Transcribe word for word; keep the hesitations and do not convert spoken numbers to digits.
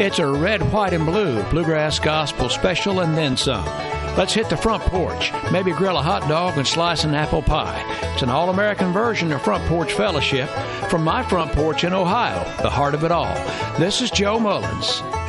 It's a red, white, and blue bluegrass gospel special and then some. Let's hit the front porch, maybe grill a hot dog and slice an apple pie. It's an all-American version of Front Porch Fellowship from my front porch in Ohio, the heart of it all. This is Joe Mullins.